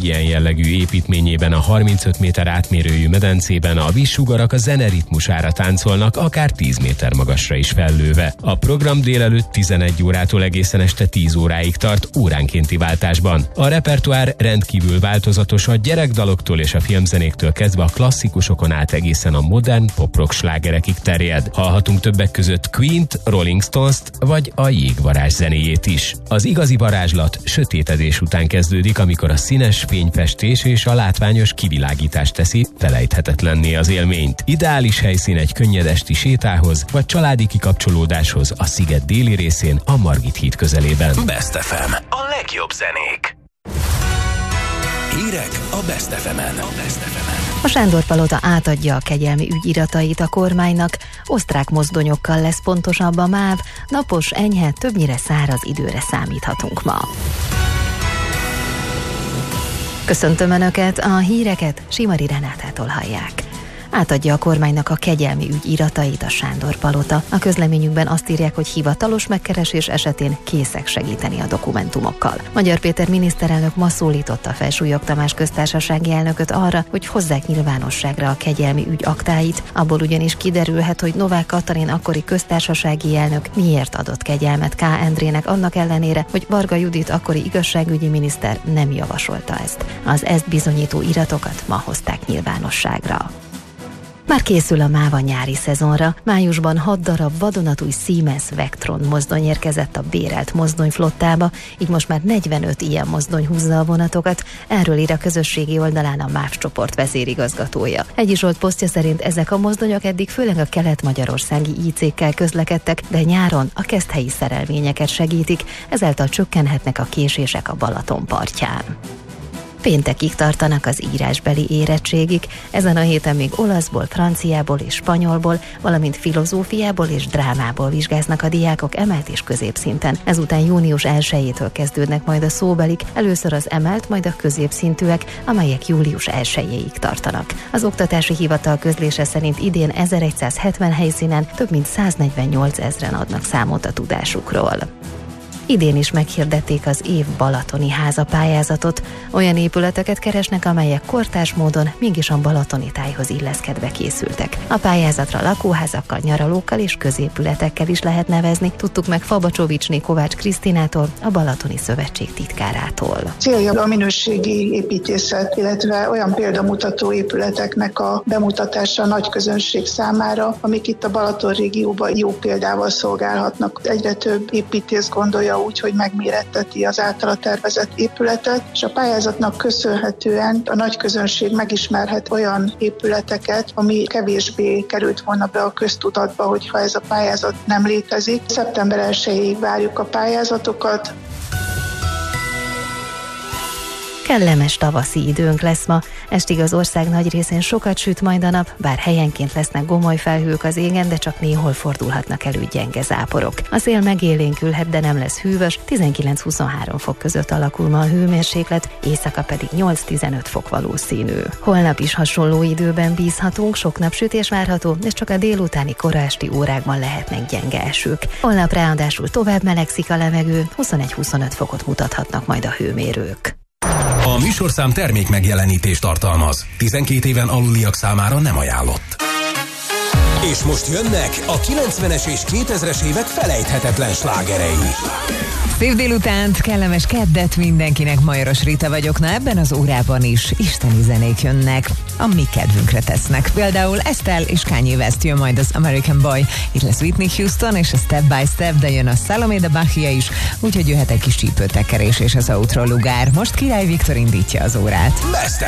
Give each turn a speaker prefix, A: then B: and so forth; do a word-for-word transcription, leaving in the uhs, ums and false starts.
A: ilyen jellegű építményében a harmincöt méter átmérőjű medencében a vízsugarak a zene ritmusára táncolnak, akár tíz méter magasra is fellőve. A program délelőtt tizenegy órától egészen este tíz óráig tart óránkénti váltásban. A repertoár rendkívül változatos, a gyerekdaloktól és a filmzenéktől kezdve a klasszikusokon át egészen a modern pop-rock slágerekig terjed. Hallhatunk többek között Queen-t, Rolling Stones-t vagy a Jégvarázs zenéjét is. Az igazi varázslat sötétedés után kezdődik, amikor a színes fényfestés és a látványos kivilágítás teszi felejthetetlenné az élményt. Ideális helyszín egy könnyed esti sétához vagy családi kikapcsolódáshoz a sziget déli részén, a Margit híd közelében.
B: Best ef em. A legjobb zenék. Hírek a Best ef emen. A Best ef emen.
C: A Sándor-palota átadja a kegyelmi ügyiratait a kormánynak, osztrák mozdonyokkal lesz pontosabb a MÁV, napos, enyhe, többnyire száraz időre számíthatunk ma. Köszöntöm Önöket, a híreket Simari Renátától hallják. Átadja a kormánynak a kegyelmi ügy iratait a Sándor-palota. A közleményükben azt írják, hogy hivatalos megkeresés esetén készek segíteni a dokumentumokkal. Magyar Péter miniszterelnök ma szólította Felsúlyog Tamás köztársasági elnököt arra, hogy hozzák nyilvánosságra a kegyelmi ügy aktáit. Abból ugyanis kiderülhet, hogy Novák Katalin akkori köztársasági elnök miért adott kegyelmet K. Endrének annak ellenére, hogy Varga Judit akkori igazságügyi miniszter nem javasolta ezt. Az ezt bizonyító iratokat ma hozták nyilvánosságra. Már készül a MÁV a nyári szezonra. Májusban hat darab vadonatúj Siemens Vectron mozdony érkezett a bérelt mozdonyflottába, így most már negyvenöt ilyen mozdony húzza a vonatokat. Erről ír a közösségi oldalán a MÁV csoport vezérigazgatója. Egyi Zsolt posztja szerint ezek a mozdonyok eddig főleg a kelet-magyarországi í cékkel közlekedtek, de nyáron a keszthelyi szerelvényeket segítik, ezáltal csökkenhetnek a késések a Balaton partján. Péntekig tartanak az írásbeli érettségig, ezen a héten még olaszból, franciából és spanyolból, valamint filozófiából és drámából vizsgáznak a diákok emelt és középszinten. Ezután június elsejétől kezdődnek majd a szóbelik, először az emelt, majd a középszintűek, amelyek július elsejéig tartanak. Az Oktatási Hivatal közlése szerint idén ezeregyszázhetven helyszínen több mint száznegyvennyolc ezren adnak számot a tudásukról. Idén is meghirdették az év balatoni háza pályázatot. Olyan épületeket keresnek, amelyek kortárs módon mégis a balatoni tájhoz illeszkedve készültek. A pályázatra lakóházakkal, nyaralókkal és középületekkel is lehet nevezni, tudtuk meg Fabacsovicsné Kovács Krisztinától, a Balatoni Szövetség titkárától.
D: Célja a minőségi építészet, illetve olyan példamutató épületeknek a bemutatása a nagy közönség számára, amik itt a Balaton régióban jó példával szolgálhatnak. Egyre több építész gondolja úgy, hogy megméretteti az általa tervezett épületet, és a pályázatnak köszönhetően a nagy közönség megismerhet olyan épületeket, ami kevésbé került volna be a köztudatba, hogyha ez a pályázat nem létezik. szeptember elsejéig várjuk a pályázatokat.
C: Kellemes tavaszi időnk lesz ma, estig az ország nagy részén sokat süt majd a nap, bár helyenként lesznek gomoly felhők az égen, de csak néhol fordulhatnak elő gyenge záporok. A szél megélénkülhet, de nem lesz hűvös, tizenkilenc-huszonhárom fok között alakul ma a hőmérséklet, éjszaka pedig nyolc-tizenöt fok valószínű. Holnap is hasonló időben bízhatunk, sok napsütés várható, de csak a délutáni kora esti órákban lehetnek gyenge esők. Holnap ráadásul tovább melegszik a levegő, huszonegy-huszonöt fokot mutathatnak majd a hőmérők.
B: A műsorszám termék megjelenítést tartalmaz. tizenkét éven aluliak számára nem ajánlott. És most jönnek a kilencvenes és kétezres évek felejthetetlen slágerei.
E: Szép délutánt, kellemes keddet mindenkinek, Majoros Rita vagyok. Na, ebben az órában is isteni zenék jönnek, a mi kedvünkre tesznek. Például Estelle és Kanye West, jön majd az American Boy, itt lesz Whitney Houston és a Step by Step, de jön a Salomé de Bahia is, úgyhogy jöhet egy kis csípőtekerés és az outro lugár. Most Király Viktor indítja az órát.
B: Best